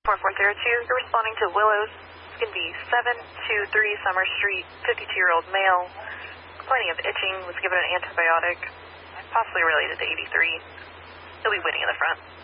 4402, you're responding to Willows. It's going to be 723 Summer Street, 52-year-old male, complaining of itching, was given an antibiotic, possibly related to 83. He'll be waiting in the front.